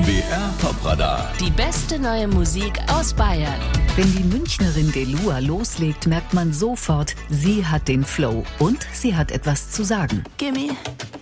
BR Top-Radar. Die beste neue Musik aus Bayern. Wenn die Münchnerin Delua loslegt, merkt man sofort, sie hat den Flow und sie hat etwas zu sagen. Gimme